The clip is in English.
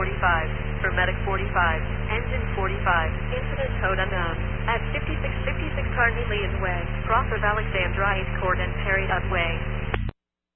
45, for Medic 45, Engine 45, Incident Code unknown. At 5656 Carney Lee's Way, cross of Alexandria Court and Perry Up Way.